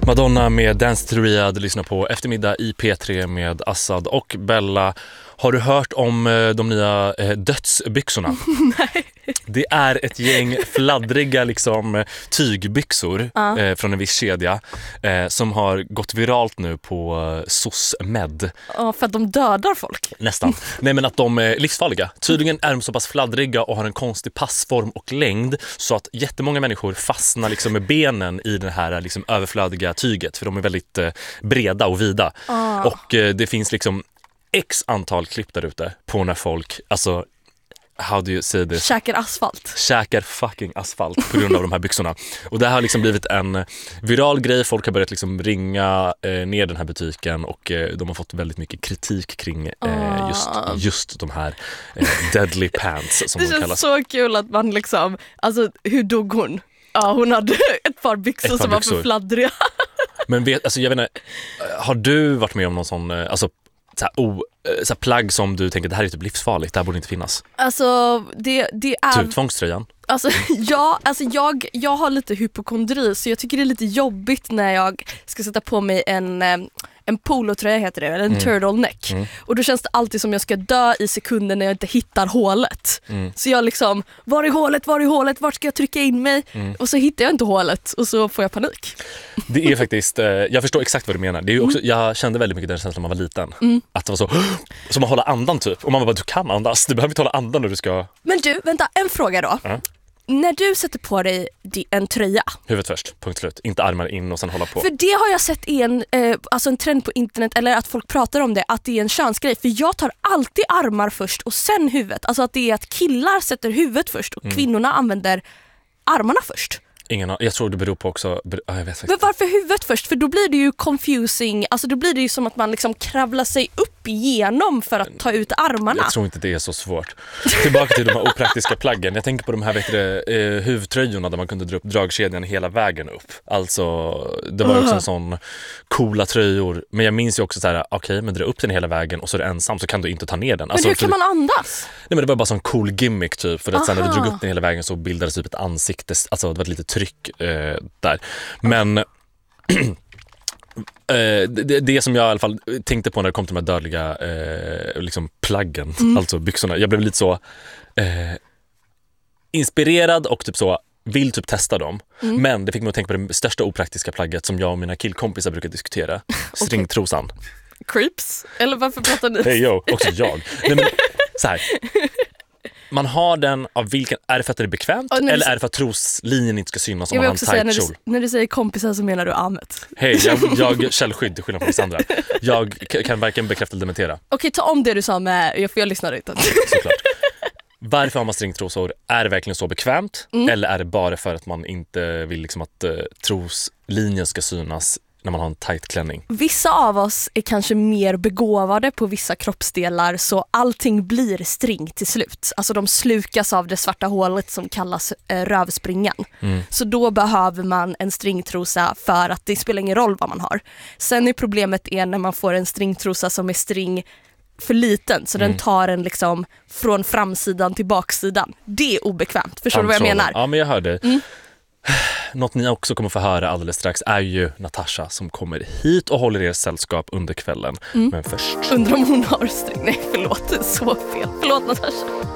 Madonna med Dance to Ria, du lyssnar på Eftermiddag i P3 med Assad och Bella. Har du hört om de nya dödsbyxorna? Nej. Det är ett gäng fladdriga liksom, tygbyxor från en viss kedja som har gått viralt nu på SOSMED. Ja, för att de dödar folk. Nästan. Nej, men att de är livsfarliga. Tydligen är de så pass fladdriga och har en konstig passform och längd så att jättemånga människor fastnar liksom med benen i det här liksom överflödiga tyget, för de är väldigt breda och vida. Och det finns liksom x antal klipp där ute på när folk, alltså how do you say this? Käkar fucking asfalt på grund av de här byxorna. Och det har liksom blivit en viral grej. Folk har börjat liksom ringa ner den här butiken och de har fått väldigt mycket kritik kring just de här deadly pants som de kallas. Det känns så kul att man liksom, alltså hur dog hon? Ja, hon hade ett par byxor som var för fladdriga. Men alltså jag vet inte, har du varit med om någon sån, alltså så här plagg som du tänker det här är typ livsfarligt, det här borde inte finnas? Alltså det är typ tvångströjan. Alltså jag har lite hypokondri, så jag tycker det är lite jobbigt när jag ska sätta på mig en polotröja heter det, eller en turtleneck. Och då känns det alltid som jag ska dö i sekunden när jag inte hittar hålet. Så jag liksom, var är hålet, vart ska jag trycka in mig? Och så hittar jag inte hålet och så får jag panik. Det är faktiskt, jag förstår exakt vad du menar. Det är ju också, jag kände väldigt mycket den känslan när man var liten. Att det var så, som att hålla andan typ. Och man bara, du kan andas, du behöver inte hålla andan när du ska... Men du, vänta, en fråga då. När du sätter på dig en tröja, huvudet först, punkt slut. Inte armar in och sen hålla på. För det har jag sett i en trend på internet, eller att folk pratar om det, att det är en könsgrej. För jag tar alltid armar först och sen huvudet. Alltså att det är att killar sätter huvudet först och kvinnorna använder armarna först. Jag tror det beror på också... jag vet faktiskt. Men varför huvudet först? För då blir det ju confusing. Alltså då blir det ju som att man liksom kravlar sig upp igenom för att ta ut armarna. Jag tror inte det är så svårt. Tillbaka till de här opraktiska plaggen. Jag tänker på de här huvudtröjorna där man kunde dra upp dragkedjan hela vägen upp. Alltså, det var ju också en sån coola tröjor. Men jag minns ju också så här, okej, men dra upp den hela vägen och så är du ensam så kan du inte ta ner den. Alltså, men hur kan man andas? Nej, men det var bara sån cool gimmick typ. För att sen när du drog upp den hela vägen så bildades typ ett ansikte. Alltså det var ett litet tryck där. Men det som jag i alla fall tänkte på när det kom till de här dödliga liksom plaggen, alltså byxorna, jag blev lite så inspirerad och typ så vill typ testa dem. Men det fick mig att tänka på det största opraktiska plagget som jag och mina killkompisar brukar diskutera. Stringtrosan. Creeps? Eller varför pratar ni? Hey yo, också jag. Nej, men, så här. Man har den av vilken, är det för att det är bekvämt eller är det för att troslinjen inte ska synas om man har en tight kjol? När du säger kompisar så menar du Ahmed. Hej, jag källskydd till skillnad från Sandra. Jag kan varken bekräfta eller dementera. Okej, ta om det du sa med, för jag lyssnade inte. Såklart. Varför har man stringtrosor? Är det verkligen så bekvämt? Eller är det bara för att man inte vill liksom att troslinjen ska synas när man har en tight klänning? Vissa av oss är kanske mer begåvade på vissa kroppsdelar så allting blir string till slut. Alltså de slukas av det svarta hålet som kallas rövspringan. Så då behöver man en stringtrosa för att det spelar ingen roll vad man har. Sen är problemet när man får en stringtrosa som är string för liten så den tar en liksom från framsidan till baksidan. Det är obekvämt. Förstår du vad jag menar? Ja, men jag hör det. Något ni också kommer få höra alldeles strax är ju Natasha som kommer hit och håller er sällskap under kvällen. Men först... Undrar om hon har string. Nej, förlåt. Det är så fel. Förlåt, Natasha.